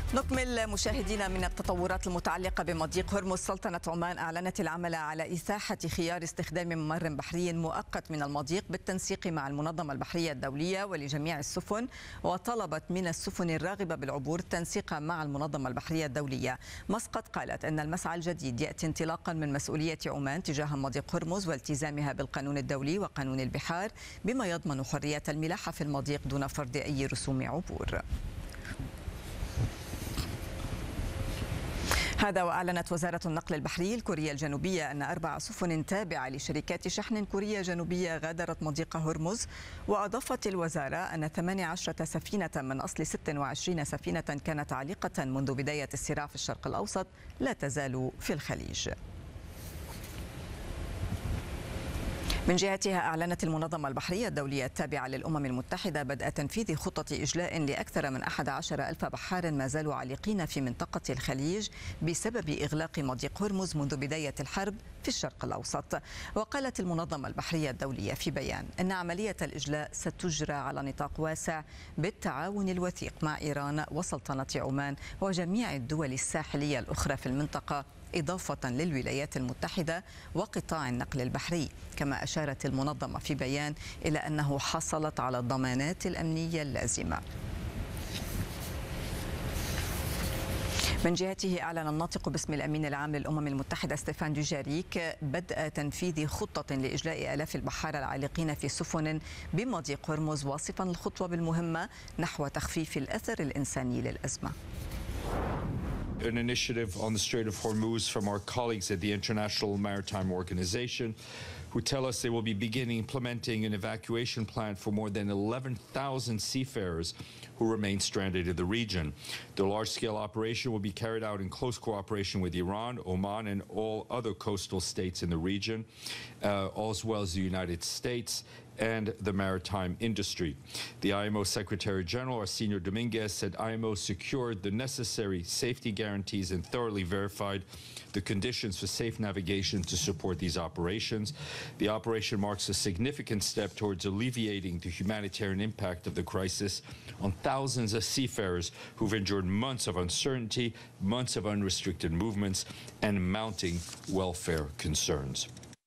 نكمل مشاهدينا من التطورات المتعلقة بمضيق هرمز. سلطنة عمان أعلنت العمل على إتاحة خيار استخدام ممر بحري مؤقت من المضيق بالتنسيق مع المنظمة البحرية الدولية ولجميع السفن، وطلبت من السفن الراغبة بالعبور التنسيق مع المنظمة البحرية الدولية. مسقط قالت أن المسعى الجديد يأتي انطلاقا من مسؤولية عمان تجاه مضيق هرمز والتزامها بالقانون الدولي وقانون البحار بما يضمن حرية الملاحة في المضيق دون فرض أي رسوم عبور. هذا وأعلنت وزارة النقل البحري الكورية الجنوبية أن 4 سفن تابعة لشركات شحن كورية جنوبية غادرت مضيق هرمز. وأضافت الوزارة أن 18 سفينة من أصل 26 سفينة كانت عالقة منذ بداية الصراع في الشرق الأوسط لا تزال في الخليج. من جهتها أعلنت المنظمة البحرية الدولية التابعة للأمم المتحدة بدء تنفيذ خطة إجلاء لأكثر من 11,000 بحار ما زالوا عالقين في منطقة الخليج بسبب إغلاق مضيق هرمز منذ بداية الحرب في الشرق الأوسط. وقالت المنظمة البحرية الدولية في بيان أن عملية الإجلاء ستجرى على نطاق واسع بالتعاون الوثيق مع إيران وسلطنة عمان وجميع الدول الساحلية الأخرى في المنطقة، إضافة للولايات المتحدة وقطاع النقل البحري. كما أشارت المنظمة في بيان إلى أنه حصلت على الضمانات الأمنية اللازمة. من جهته أعلن الناطق باسم الأمين العام للأمم المتحدة ستيفان دوجاريك بدء تنفيذ خطة لإجلاء آلاف البحار العالقين في سفن بمضيق هرمز، واصفا الخطوة بالمهمة نحو تخفيف الأثر الإنساني للأزمة. An initiative on the Strait of Hormuz from our colleagues at the International Maritime Organization, who tell us they will be beginning implementing an evacuation plan for more than 11,000 seafarers who remain stranded in the region. The large-scale operation will be carried out in close cooperation with Iran, Oman, and all other coastal states in the region, as well as the United States and the maritime industry. The IMO Secretary General, Arsenio Dominguez, said IMO secured the necessary safety guarantees and thoroughly verified the conditions for safe navigation to support these operations. The operation marks a significant step towards alleviating the humanitarian impact of the crisis on thousands of seafarers who've endured months of uncertainty, months of unrestricted movements, and mounting welfare concerns.